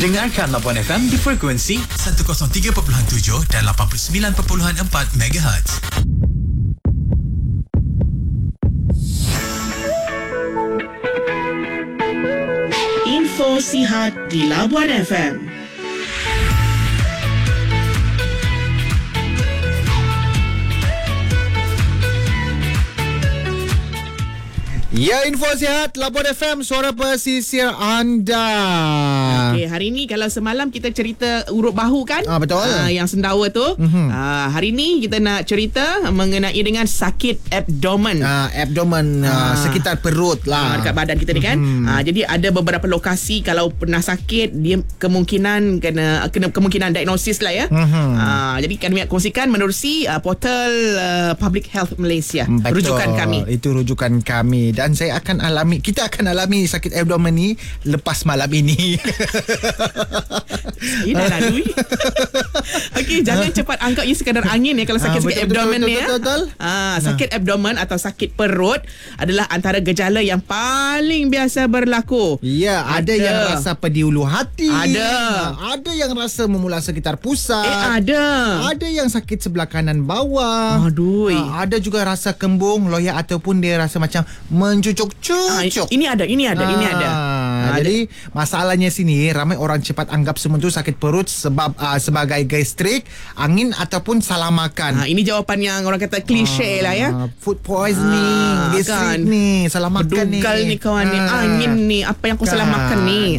Dengarkan Labuan FM di frekuensi 103.7 dan 89.4 MHz. Info Sihat di Labuan FM. Ya, Info Sihat Labuan FM, suara pesisir anda. Okey, hari ni kalau semalam kita cerita urut bahu kan? Betul. Yang sendawa tu. Hari ni kita nak cerita mengenai dengan sakit abdomen. Abdomen, sekitar perut lah. Dekat badan kita ni kan. Jadi ada beberapa lokasi kalau pernah sakit, dia kemungkinan kena kemungkinan diagnosis lah ya. Jadi kami nak kongsikan menerusi portal Public Health Malaysia. Betul. Rujukan kami. Itu rujukan kami. Dan kita akan alami sakit abdomen ni lepas malam ini. Ini dah lalu. Okey, jangan cepat anggap ia sekadar angin ya kalau sakit abdomen ni ya. Betul. Sakit abdomen atau sakit perut adalah antara gejala yang paling biasa berlaku. Ya, ada yang rasa pedih ulu hati. Ada yang rasa memula sekitar pusat. Ada yang sakit sebelah kanan bawah. Aduh. Ada juga rasa kembung, loyak ataupun dia rasa macam mencucuk-cucuk. Ini ada. Jadi masalahnya sini ramai orang cepat anggap semua tu sakit perut sebab sebagai gastrik, angin ataupun salah makan. Ini jawapan yang orang kata klise lah ya. Food poisoning, gastrik kan? Ni salah makan ni. Berdugal ni kawan ni, angin ni, apa yang kau salah makan ni.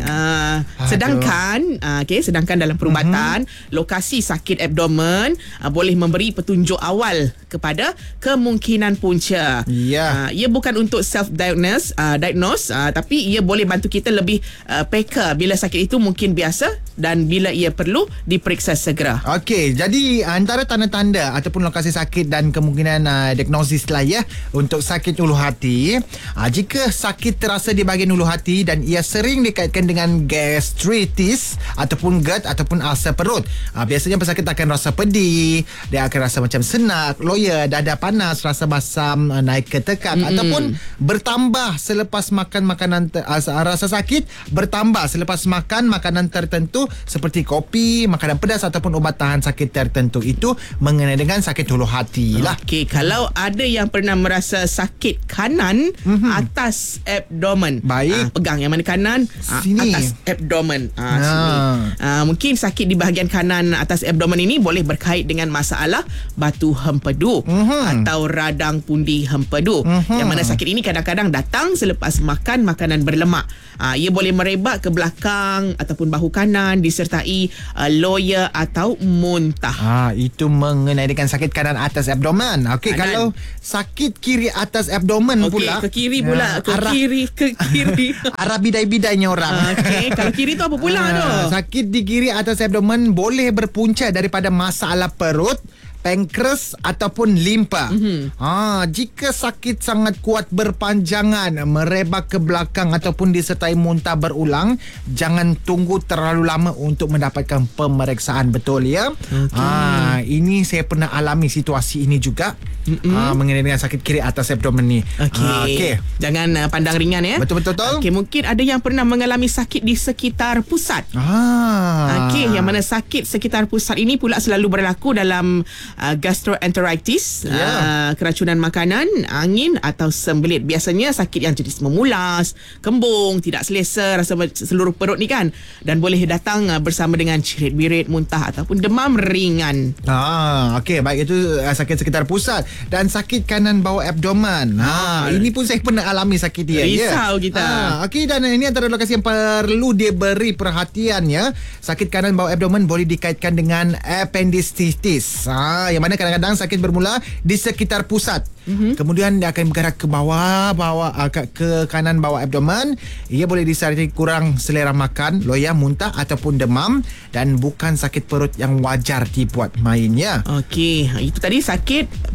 Sedangkan dalam perubatan, lokasi sakit abdomen boleh memberi petunjuk awal kepada kemungkinan punca. Ia bukan untuk self-diagnose, tapi ia boleh bantu kita lebih peka bila sakit itu mungkin biasa dan bila ia perlu diperiksa segera. Okey, jadi antara tanda-tanda ataupun lokasi sakit dan kemungkinan diagnosis lah ya untuk sakit ulu hati. Jika sakit terasa di bahagian ulu hati dan ia sering dikaitkan dengan gastritis ataupun GERD ataupun ulcer perut. Biasanya pesakit akan rasa pedih, dia akan rasa macam senak, loya, dada panas, rasa basam, naik ke tekak ataupun bertambah selepas makan makanan rasa sakit bertambah selepas makan makanan tertentu seperti kopi, makanan pedas ataupun ubat tahan sakit tertentu. Itu mengenai dengan sakit ulu hati lah. Okey, kalau ada yang pernah merasa sakit kanan atas abdomen. Baik. Pegang yang mana kanan? Sini. Atas abdomen. Sini. Mungkin sakit di bahagian kanan atas abdomen ini boleh berkait dengan masalah batu hempedu atau radang pundi hempedu. Yang mana sakit ini kadang-kadang datang selepas makan makanan berlemak. Ia boleh merebak ke belakang ataupun bahu kanan disertai loya atau muntah. Itu mengenai dengan sakit kanan atas abdomen. Okey, kalau sakit kiri atas abdomen pula. Ke kiri pula. Ke kiri. Arah bidai-bidainya orang. Okey, kalau kiri tu apa pula tu? Sakit di kiri atas abdomen boleh berpunca daripada masalah perut, pankreas ataupun limpa. Jika sakit sangat kuat berpanjangan, merebak ke belakang ataupun disertai muntah berulang, jangan tunggu terlalu lama untuk mendapatkan pemeriksaan betul ya. Ini saya pernah alami situasi ini juga. Mengenai dengan sakit kiri atas abdomen ni. Okey. Jangan pandang ringan ya. Betul. Okey, mungkin ada yang pernah mengalami sakit di sekitar pusat. Okey, yang mana sakit sekitar pusat ini pula selalu berlaku dalam gastroenteritis, keracunan makanan, angin atau sembelit. Biasanya sakit yang jenis memulas, kembung, tidak selesa rasa seluruh perut ni kan, dan boleh datang bersama dengan cirit-birit, muntah ataupun demam ringan. Okey, baik, itu sakit sekitar pusat. Dan sakit kanan bawah abdomen. Ini pun saya pernah alami sakit dia. Risau kita. Okey, dan ini antara lokasi yang perlu diberi perhatian ya. Sakit kanan bawah abdomen boleh dikaitkan dengan appendicitis. Yang mana kadang-kadang sakit bermula di sekitar pusat. Kemudian dia akan bergerak ke bawah ke kanan bawah abdomen. Ia boleh disertai kurang selera makan, loya, muntah ataupun demam, dan bukan sakit perut yang wajar dibuat mainnya. Okey, itu tadi sakit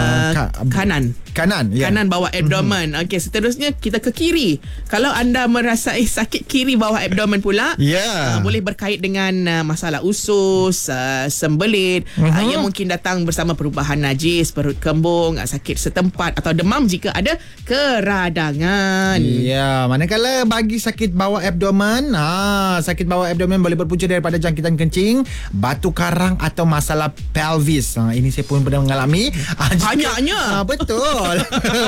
kanan. Kanan bawah abdomen. Okey, seterusnya kita ke kiri. Kalau anda merasai sakit kiri bawah abdomen pula, boleh berkait dengan masalah usus, sembelit. Ia mungkin datang bersama perubahan najis, perut kembung, sakit sakit setempat atau demam jika ada keradangan. Ya, manakala bagi sakit bawah abdomen, sakit bawah abdomen boleh berpunca daripada jangkitan kencing, batu karang atau masalah pelvis. Ini saya pun pernah mengalami. Banyaknya. Betul.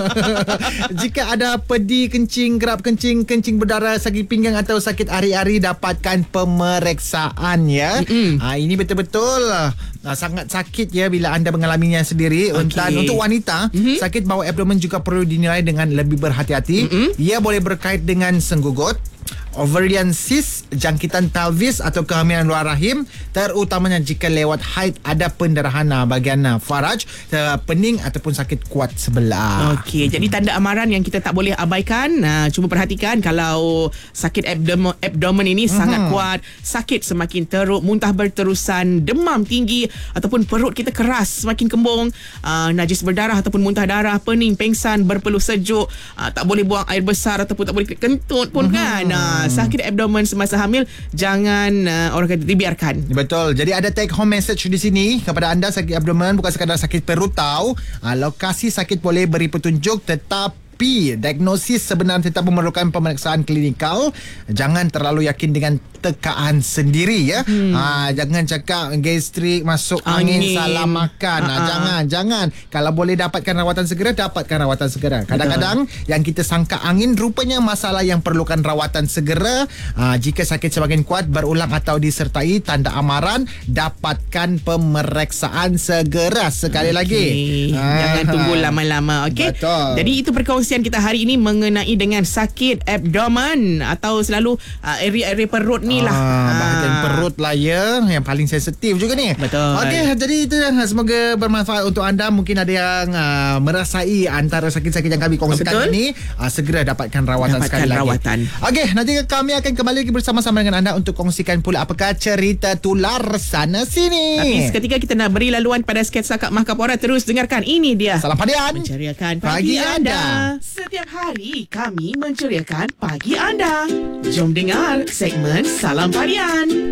Jika ada pedi kencing, kerap kencing, kencing berdarah, sakit pinggang atau sakit ari-ari, dapatkan pemeriksaan ya. Ini betul-betul sangat sakit ya bila anda mengalaminya sendiri. Untuk wanita, sakit bawah abdomen juga perlu dinilai dengan lebih berhati-hati. Ia boleh berkait dengan senggugut, ovarian cyst, jangkitan pelvis atau kehamilan luar rahim, terutamanya jika lewat haid ada pendarahan bahagian faraj, pening ataupun sakit kuat sebelah. Okey, jadi tanda amaran yang kita tak boleh abaikan. Cuba perhatikan kalau sakit abdomen ini sangat kuat, sakit semakin teruk, muntah berterusan, demam tinggi ataupun perut kita keras, semakin kembung, najis berdarah ataupun muntah darah, pening, pengsan, berpeluh sejuk, tak boleh buang air besar ataupun tak boleh kentut pun kan. Sakit abdomen semasa hamil jangan orang kata dibiarkan. Betul. Jadi ada take home message di sini kepada anda. Sakit abdomen bukan sekadar sakit perut tau. Lokasi sakit boleh beri petunjuk, tetapi diagnosis sebenarnya tetap memerlukan pemeriksaan klinikal. Jangan terlalu yakin dengan tekaan sendiri ya. Jangan cakap gastrik masuk angin salah makan. Jangan. Kalau boleh dapatkan rawatan segera, dapatkan rawatan segera. Kadang-kadang yang kita sangka angin rupanya masalah yang perlukan rawatan segera. Jika sakit semakin kuat, berulang atau disertai tanda amaran, dapatkan pemeriksaan segera. Sekali lagi, jangan tunggu lama-lama. Okey. Jadi itu perkongsian kita hari ini mengenai dengan sakit abdomen atau selalu area-area perut ni lah. Bahagian perut lah ya, yang paling sensitif juga ni. Betul. Okey, jadi itu semoga bermanfaat untuk anda. Mungkin ada yang merasai antara sakit-sakit yang kami kongsikan ini, segera dapatkan rawatan sekali lagi. Okey, nanti kami akan kembali lagi bersama-sama dengan anda untuk kongsikan pula apakah cerita tular sana sini. Tapi seketika kita nak beri laluan pada sketsa Kak Mahkapora. Terus dengarkan, ini dia Salam Padian, menceriakan pagi anda. Setiap hari kami menceriakan pagi anda. Jom dengar segmen Salam Padian.